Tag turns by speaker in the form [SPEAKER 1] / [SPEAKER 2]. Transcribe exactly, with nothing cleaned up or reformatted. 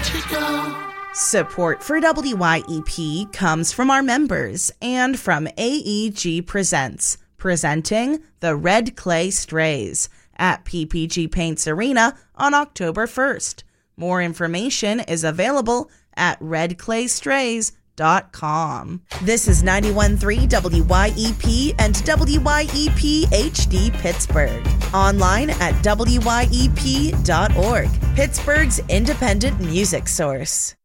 [SPEAKER 1] you go.
[SPEAKER 2] Support for W Y E P comes from our members and from A E G Presents, presenting the Red Clay Strays at P P G Paints Arena on October first. More information is available at red clay strays dot com. This is ninety-one point three W Y E P and W Y E P H D Pittsburgh. Online at W Y E P dot org, Pittsburgh's independent music source.